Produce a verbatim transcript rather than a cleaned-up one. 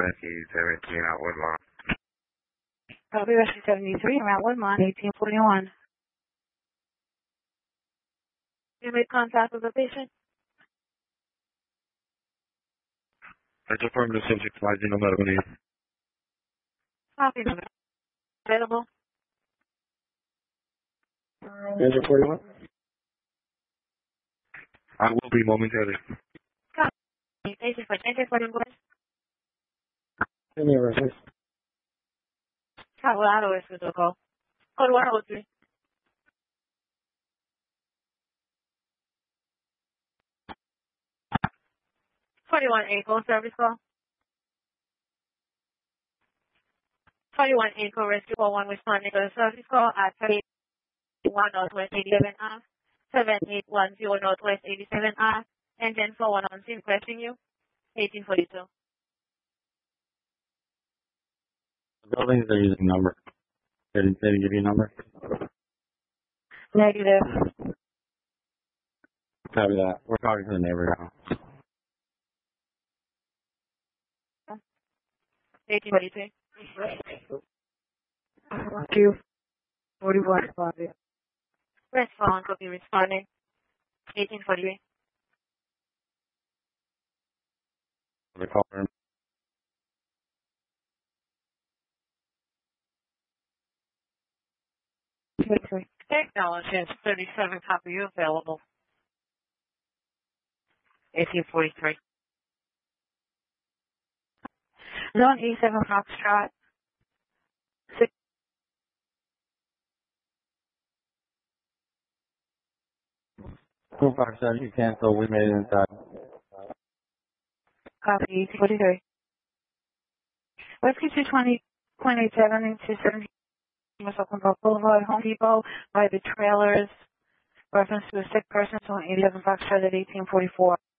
Rescue seventeen at Woodlawn. Copy Rescue seventy-three, Mount Woodlawn, eighteen forty-one. You made contact with the patient? I just affirmed the subject flies in no medical need. Copy number. Available? Agent forty-one? I will be momentarily. Copy. Agent for Agent forty-one. Give me a reference. Colorado es su call. Code one oh three. forty-one Echo service call. forty-one Echo Rescue four one responding to the service call at thirty-one Northwest eighty-seven R, seven eight one zero Northwest eighty-seven R, and then four one on scene requesting you, eighteen forty-two. The buildings are using number. They didn't say to give you a number? Negative. Copy that. We're talking to the neighbor now. eighteen forty-two. Q forty-one responding. Respond will be responding. eighteen forty-three. The call room. Technologies thirty-seven copy available. eighteen forty-three. Zone E seven Foxtrot. Six. Two five seven, you cancel. We made it inside. Copy eighteen forty-three. Rescue two twenty point eight seven and two seventy West Oakland Boulevard, Home Depot, by the trailers. Reference to a sick person, zone eighty-seven Foxtrot at eighteen forty-four.